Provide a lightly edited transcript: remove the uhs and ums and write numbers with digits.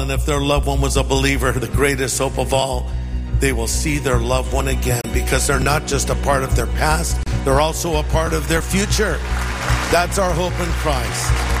and if their loved one was a believer, the greatest hope of all, they will see their loved one again, because they're not just a part of their past, they're also a part of their future. That's our hope in Christ.